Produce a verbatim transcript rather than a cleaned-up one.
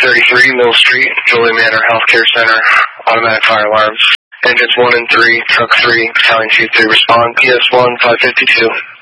thirty-three Mill Street, Julie Manor Healthcare Center, automatic fire alarms. Engines one and three, truck three, battalion two three respond, P S one five fifty-two.